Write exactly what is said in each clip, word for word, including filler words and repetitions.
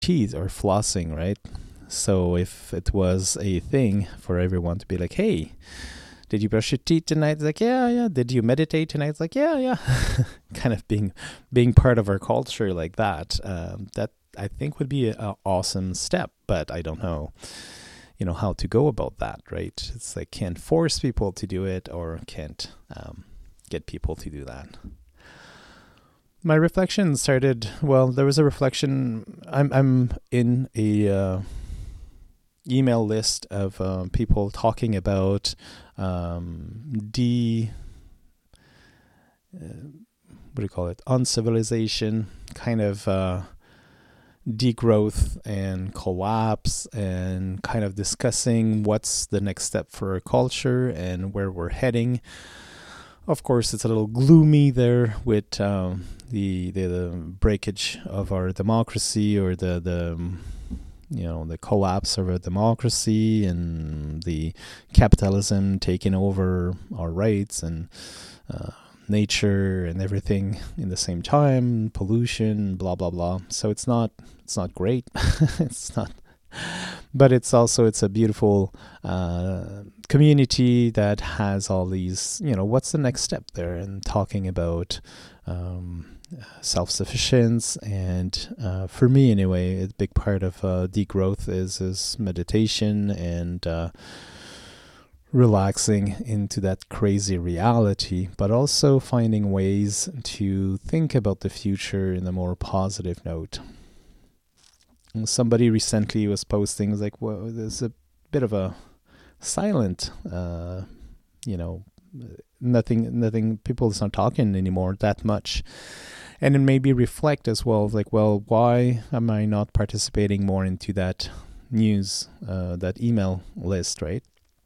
teeth or flossing, right? So if it was a thing for everyone to be like, hey, did you brush your teeth tonight? It's like, yeah, yeah. Did you meditate tonight? It's like, yeah, yeah. Kind of being being part of our culture like that. Um, that I think would be an awesome step, but I don't know, you know, how to go about that, right? It's like can't force people to do it or can't um, get people to do that. My reflection started, well, there was a reflection. I'm I'm in a uh, email list of uh, people talking about um, de, uh, what do you call it, uncivilization, kind of uh, degrowth and collapse, and kind of discussing what's the next step for our culture and where we're heading. Of course, it's a little gloomy there with um, the, the the breakage of our democracy, or the the um, you know the collapse of our democracy, and the capitalism taking over our rights and uh, nature and everything in the same time, pollution, blah blah blah. So it's not it's not great. It's not. But it's also, it's a beautiful uh, community that has all these, you know, what's the next step there, and talking about um, self-sufficiency. And uh, for me anyway, a big part of uh, degrowth is, is meditation and uh, relaxing into that crazy reality, but also finding ways to think about the future in a more positive note. Somebody recently was posting, was like, well, there's a bit of a silent, uh, you know, nothing, nothing, people's not talking anymore that much. And then maybe reflect as well, like, well, why am I not participating more into that news, uh, that email list, right?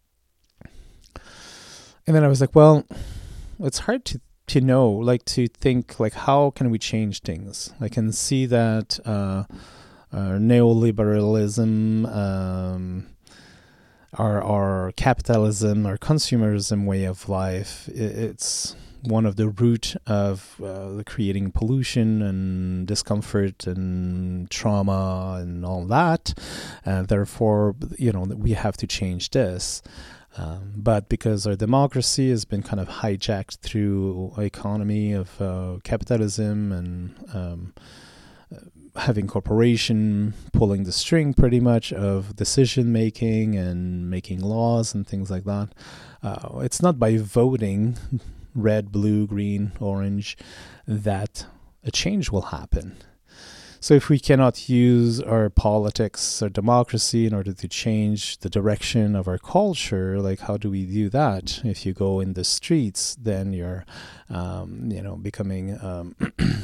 And then I was like, well, it's hard to, to know, like, to think, like, how can we change things? I can see that, uh, Uh, neoliberalism, um, our our capitalism, our consumerism way of life. It's one of the root of uh, creating pollution and discomfort and trauma and all that. And therefore, you know, we have to change this. Um, but because our democracy has been kind of hijacked through economy of uh, capitalism and um, having corporation pulling the string pretty much of decision making and making laws and things like that. Uh, it's not by voting red, blue, green, orange that a change will happen. So if we cannot use our politics or democracy in order to change the direction of our culture, like how do we do that? If you go in the streets, then you're, um, you know, becoming um,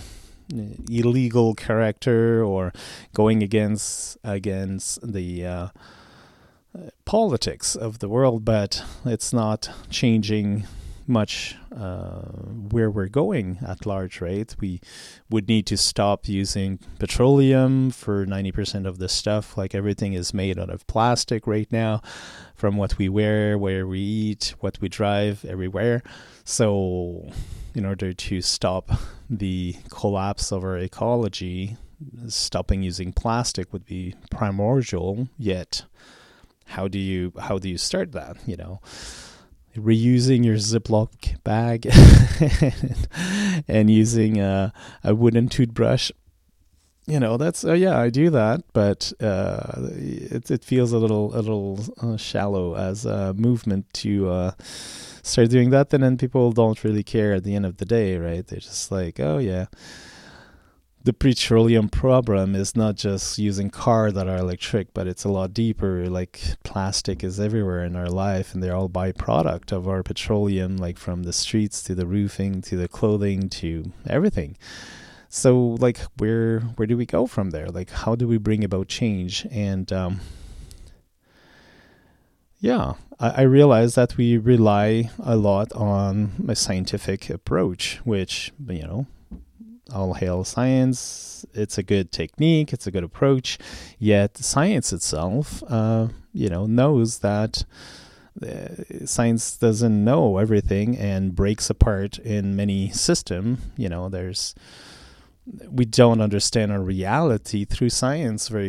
illegal character, or going against against the uh, politics of the world, but it's not changing much uh, where we're going at large, right? We would need to stop using petroleum for ninety percent of the stuff. Like everything is made out of plastic right now, from what we wear, where we eat, what we drive, everywhere. So in order to stop the collapse of our ecology, stopping using plastic would be primordial. Yet how do you how do you start that, you know? Reusing your Ziploc bag and using a, a wooden toothbrush, you know, that's uh, yeah, I do that, but uh, it it feels a little a little uh, shallow as a movement to uh, start doing that, and then people don't really care at the end of the day, right? They're just like, oh yeah. The petroleum problem is not just using cars that are electric, but it's a lot deeper. Like plastic is everywhere in our life, and they're all byproduct of our petroleum, like from the streets to the roofing to the clothing to everything. So like where where do we go from there? Like how do we bring about change? And um, yeah, I, I realize that we rely a lot on a scientific approach, which, you know, all hail science. It's a good technique. It's a good approach. Yet science itself, uh, you know, knows that uh, science doesn't know everything and breaks apart in many systems. You know, there's we don't understand our reality through science very